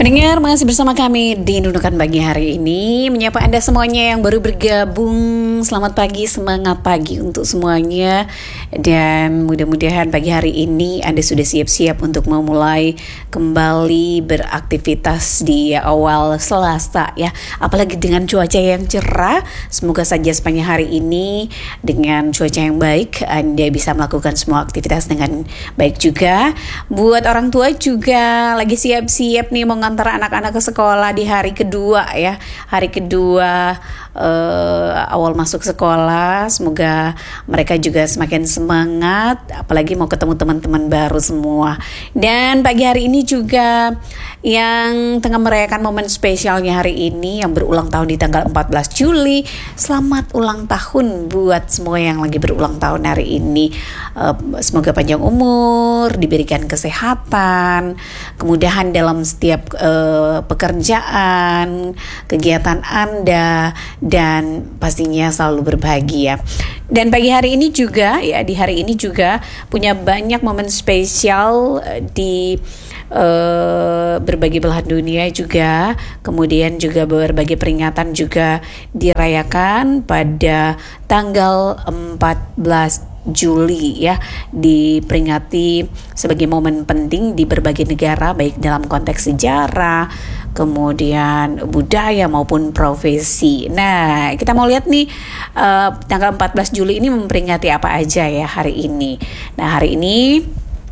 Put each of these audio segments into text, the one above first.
Pendengar, masih bersama kami di Nunukan Pagi hari ini. Menyapa Anda semuanya yang baru bergabung. Selamat pagi, semangat pagi untuk semuanya. Dan mudah-mudahan pagi hari ini Anda sudah siap-siap untuk memulai kembali beraktivitas di awal Selasa ya. Apalagi dengan cuaca yang cerah. Semoga saja sepanjang hari ini dengan cuaca yang baik Anda bisa melakukan semua aktivitas dengan baik juga. Buat orang tua juga lagi siap-siap nih mau ngantar anak-anak ke sekolah di hari kedua ya, hari kedua awal masuk sekolah. Semoga mereka juga semakin semangat, apalagi mau ketemu teman-teman baru semua. Dan pagi hari ini juga yang tengah merayakan momen spesialnya hari ini, yang berulang tahun di tanggal 14 Juli. Selamat ulang tahun buat semua yang lagi berulang tahun hari ini. Semoga panjang umur, diberikan kesehatan, kemudahan dalam setiap pekerjaan, kegiatan Anda, dan pastinya selalu berbahagia. Dan pagi hari ini juga ya, di hari ini juga punya banyak momen spesial di berbagai belahan dunia juga. Kemudian juga berbagai peringatan juga dirayakan pada tanggal 14 Juli ya, diperingati sebagai momen penting di berbagai negara, baik dalam konteks sejarah, kemudian budaya maupun profesi. Nah, kita mau lihat nih tanggal 14 Juli ini memperingati apa aja ya hari ini. Nah, hari ini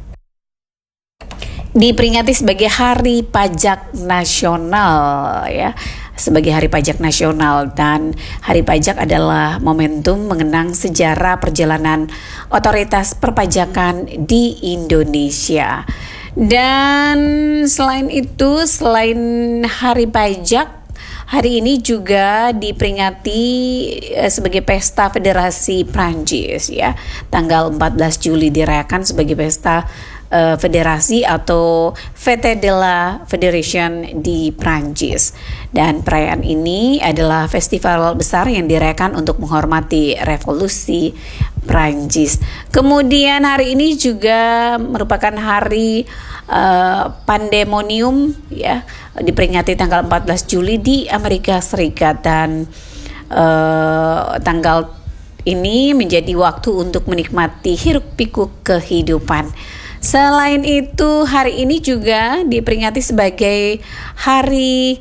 diperingati sebagai Hari Pajak Nasional ya, sebagai Hari Pajak Nasional. Dan Hari Pajak adalah momentum mengenang sejarah perjalanan otoritas perpajakan di Indonesia. Dan selain itu, selain Hari Pajak, hari ini juga diperingati sebagai Pesta Federasi Prancis ya. Tanggal 14 Juli dirayakan sebagai Pesta Federasi atau Fête de la Fédération di Prancis. Dan perayaan ini adalah festival besar yang dirayakan untuk menghormati revolusi Prancis. Kemudian hari ini juga merupakan hari Pandemonium ya, diperingati tanggal 14 Juli di Amerika Serikat. Dan tanggal ini menjadi waktu untuk menikmati hiruk pikuk kehidupan. Selain itu, hari ini juga diperingati sebagai Hari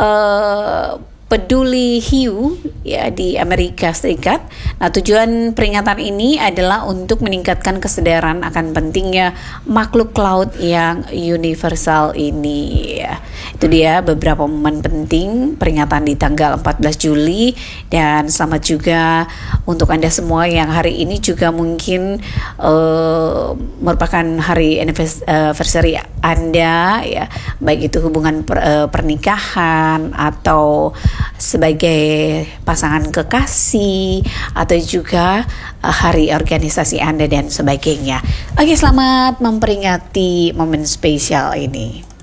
Peduli Hiu ya di Amerika Serikat. Nah, tujuan peringatan ini adalah untuk meningkatkan kesadaran akan pentingnya makhluk laut yang universal ini ya. Itu dia beberapa momen penting peringatan di tanggal 14 Juli. Dan selamat juga untuk Anda semua yang hari ini juga mungkin merupakan hari anniversary Anda ya, baik itu hubungan pernikahan atau sebagai pasangan kekasih, atau juga hari organisasi Anda dan sebagainya. Oke, selamat memperingati momen spesial ini.